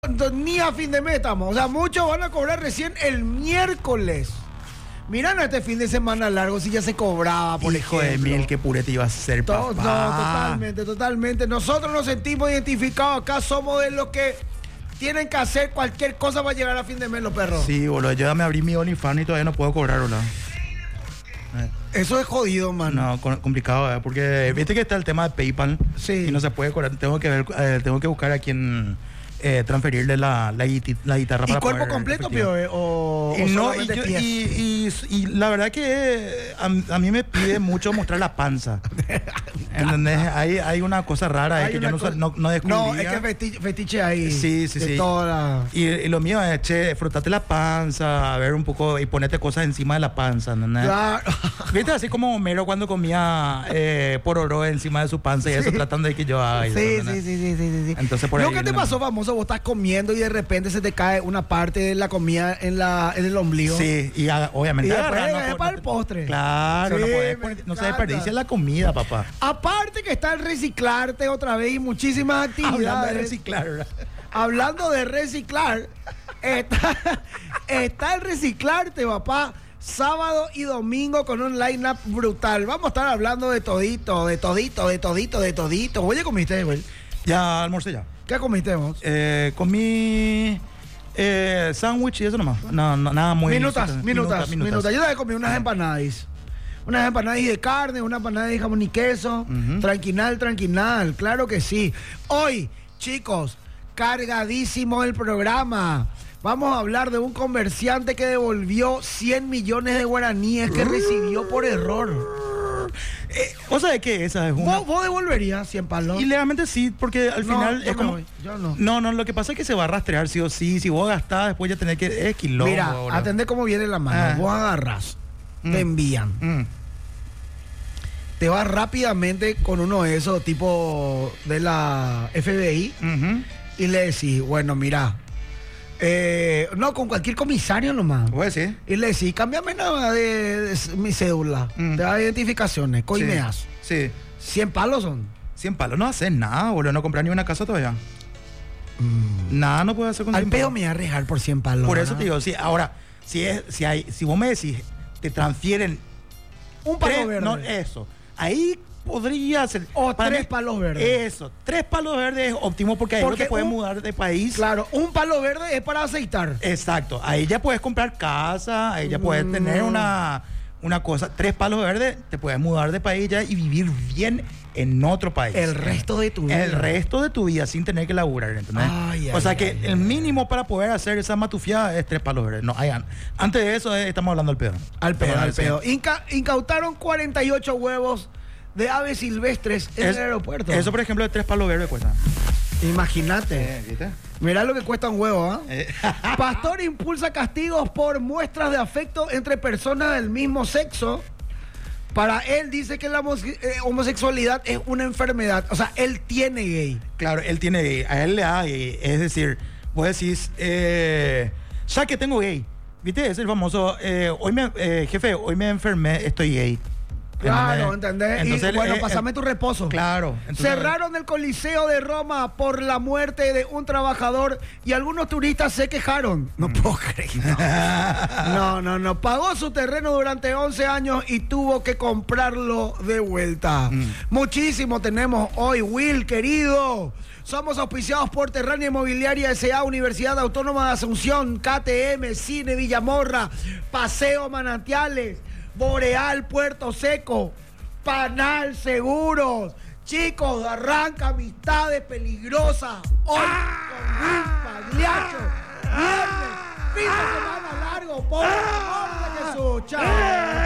Ni a fin de mes estamos. O sea, muchos van a cobrar recién el miércoles. Mirá, no este fin de semana largo si ya se cobraba, por Hijo ejemplo. de mil, qué purete iba a ser, papá. No, totalmente. Nosotros nos sentimos identificados acá. Somos de los que tienen que hacer cualquier cosa para llegar a fin de mes, los perros. Sí, boludo, yo ya me abrí mi OnlyFans y todavía no puedo cobrar, boludo. Eso es jodido, mano. No, complicado, porque viste que está el tema de PayPal. Sí. Y no se puede cobrar. Tengo que buscar a quien transferirle la guitarra ¿Y para cuerpo poder completo, efectivo. Pío? ¿O No, solamente pies? y la verdad que a mí me pide mucho mostrar la panza. ¿Entendés? Hay una cosa rara que yo no descubría. No, es que fetiche ahí. Sí. De toda la... Y lo mío es, che, frotate la panza, a ver un poco y ponete cosas encima de la panza, ¿entendés? Claro. ¿Viste? Así como Homero cuando comía pororó encima de su panza y eso tratando de que yo haga. Sí. Entonces por ¿Lo ahí que te viene pasó, famoso? Vos estás comiendo y de repente se te cae una parte de la comida en el ombligo. Sí, y obviamente Y después para el postre. Claro, Sí, no se desperdicia la comida, papá. Aparte que está el reciclarte otra vez y muchísimas actividades. Hablando de reciclar, ¿verdad? Hablando de reciclar, está el reciclarte, papá. Sábado y domingo con un line-up brutal. Vamos a estar hablando de todito. ¿Vos ya comiste, güey? Ya almorcé ya. ¿Qué comiste vos? Comí sándwich y eso nomás. No, nada muy... Minutas. Yo también comí unas empanadas. Unas empanadas de carne, una empanada de jamón y queso. Tranquinal, claro que sí. Hoy, chicos, cargadísimo el programa. Vamos a hablar de un comerciante que devolvió 100 millones de guaraníes que recibió por error. ¿Vos sabés qué? Esa es una... ¿Vos devolverías 100 palos? Y legalmente sí, porque al final es como... Yo no. No, lo que pasa es que se va a rastrear sí o sí. Si vos gastás, después ya tenés que... Es quilombo. Mira, boludo. atendé cómo viene la mano. Vos agarrás, te envían. Te vas rápidamente con uno de esos tipo de la FBI y le decís, bueno, mira, no, con cualquier comisario nomás. Pues sí. Y le decís, cámbiame nada de mi cédula, te da identificaciones, coimeas. Sí. 100 palos son. 100 palos no haces nada, boludo. No compras ni una casa todavía. Nada no puedes hacer con 100 Al palos. pedo me voy a arriesgar por 100 palos. Por eso te digo, sí. Ahora, si vos me decís, te transfieren un palo verde. No, eso. Ahí podría ser. O 3 palos verdes. Eso. 3 palos verdes es óptimo porque ahí no te puedes mudar de país. Claro, un palo verde es para aceitar. Exacto. Ahí ya puedes comprar casa, ahí ya puedes tener una cosa. 3 palos verdes, te puedes mudar de país ya y vivir bien en otro país. El resto de tu vida. El resto de tu vida sin tener que laburar, ¿entendés? O sea que el mínimo para poder hacer esa matufiada es 3 palos verdes. No, antes de eso estamos hablando al pedo. Al pedo. Incautaron 48 huevos de aves silvestres en el aeropuerto. Eso, por ejemplo, de 3 palos verdes cuesta. Imagínate. ¿Viste? Mirá lo que cuesta un huevo, Pastor impulsa castigos por muestras de afecto entre personas del mismo sexo. Para él dice que la homosexualidad es una enfermedad. O sea, él tiene gay. Claro, él tiene gay. A él le da gay. Es decir, vos decís, ya que tengo gay. ¿Viste? Es el famoso, jefe, hoy me enfermé, estoy gay. Claro, ¿entendés? Entonces, y bueno, pasame tu reposo. Claro. Entonces, cerraron el Coliseo de Roma por la muerte de un trabajador y algunos turistas se quejaron. No puedo creer. No. Pagó su terreno durante 11 años y tuvo que comprarlo de vuelta. Muchísimo tenemos hoy, Will, querido. Somos auspiciados por Terránea Inmobiliaria S.A., Universidad Autónoma de Asunción, KTM, Cine Villamorra, Paseo Manantiales, Boreal Puerto Seco, Panal Seguros. Chicos, arranca Amistades Peligrosas hoy con Will Pagliaccio. Viernes, fin de semana largo, por el amor de Jesús. Chao.